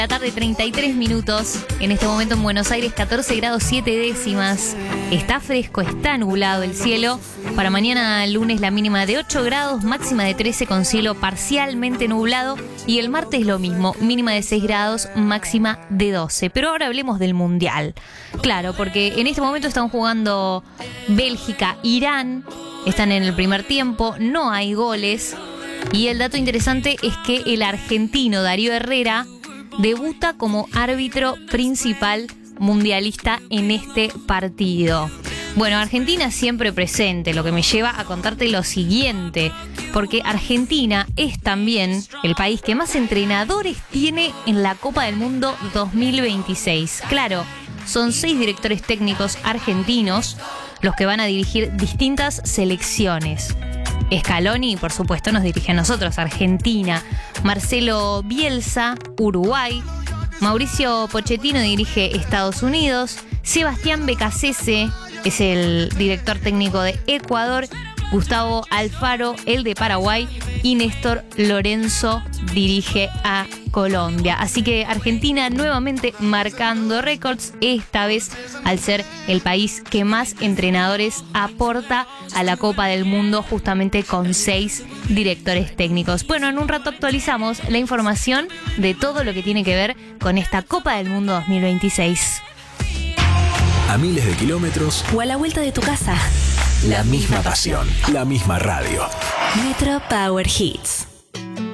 La tarde, 33 minutos. En este momento en Buenos Aires, 14 grados 7 décimas. Está fresco, está nublado el cielo. Para mañana lunes la mínima de 8 grados, máxima de 13 con cielo parcialmente nublado. Y el martes lo mismo, mínima de 6 grados, máxima de 12. Pero ahora hablemos del Mundial. Claro, porque en este momento están jugando Bélgica, Irán. Están en el primer tiempo, no hay goles. Y el dato interesante es que el argentino Darío Herrera debuta como árbitro principal mundialista en este partido. Bueno, Argentina siempre presente, lo que me lleva a contarte lo siguiente, porque Argentina es también el país que más entrenadores tiene en la Copa del Mundo 2026. Claro, son 6 directores técnicos argentinos los que van a dirigir distintas selecciones. Scaloni, por supuesto, nos dirige a nosotros, Argentina. Marcelo Bielsa, Uruguay. Mauricio Pochettino dirige Estados Unidos. Sebastián Becasese es el director técnico de Ecuador. Gustavo Alfaro, el de Paraguay. Y Néstor Lorenzo dirige a Colombia. Así que Argentina nuevamente marcando récords, esta vez al ser el país que más entrenadores aporta a la Copa del Mundo, justamente con 6 directores técnicos. Bueno, en un rato actualizamos la información de todo lo que tiene que ver con esta Copa del Mundo 2026. A miles de kilómetros o a la vuelta de tu casa. La misma pasión, la misma radio. Metro Power Hits.